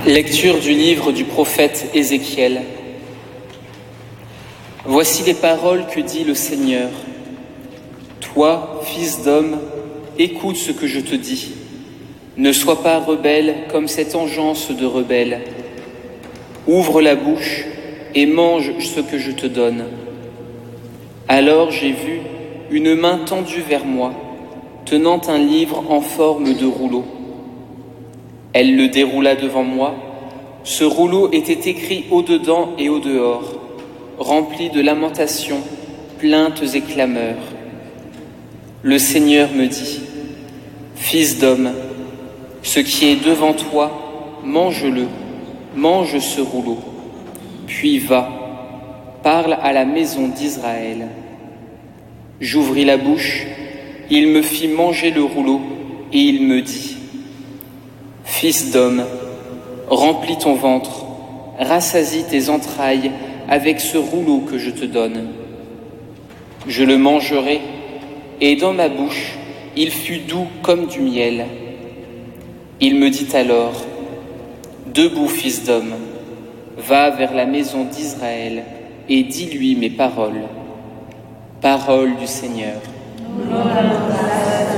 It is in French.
Lecture du livre du prophète Ézéchiel. Voici les paroles que dit le Seigneur. Toi, fils d'homme, écoute ce que je te dis. Ne sois pas rebelle comme cette engeance de rebelles. Ouvre la bouche et mange ce que je te donne. Alors j'ai vu une main tendue vers moi, tenant un livre en forme de rouleau. Elle le déroula devant moi. Ce rouleau était écrit au-dedans et au-dehors, rempli de lamentations, plaintes et clameurs. Le Seigneur me dit, « Fils d'homme, ce qui est devant toi, mange-le, mange ce rouleau. Puis va, parle à la maison d'Israël. » J'ouvris la bouche, il me fit manger le rouleau et il me dit, « Fils d'homme, remplis ton ventre, rassasie tes entrailles avec ce rouleau que je te donne. Je le mangerai, et dans ma bouche, il fut doux comme du miel. » Il me dit alors, « Debout, fils d'homme, va vers la maison d'Israël et dis-lui mes paroles. » Parole du Seigneur.